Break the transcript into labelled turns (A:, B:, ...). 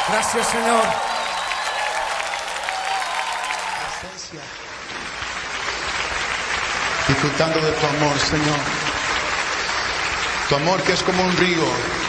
A: Gracias, Señor.
B: Presencia. Disfrutando de tu amor, Señor. Tu amor que es como un río